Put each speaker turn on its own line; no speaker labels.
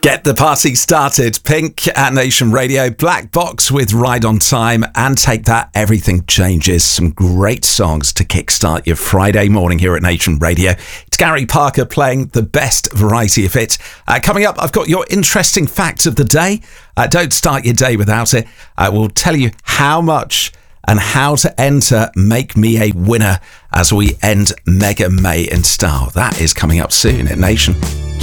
Get the party started. Pink at Nation Radio, Black Box with Ride on Time, and Take That, Everything Changes. Some great songs to kickstart your Friday morning here at Nation Radio. It's Gary Parker playing the best variety of it. Coming up, I've got your interesting fact of the day. Don't start your day without it. I will tell you how much and how to enter Make Me a Winner as we end Mega May in style. That is coming up soon at Nation.